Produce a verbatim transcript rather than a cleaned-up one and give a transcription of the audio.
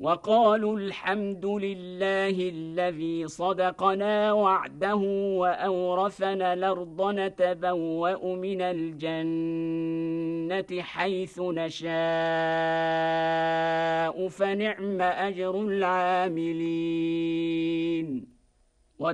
وقالوا الحمد لله الذي صدقنا وعده وأورثنا الأرض نتبوأ من الجنة حيث نشاء فنعم أجر العاملين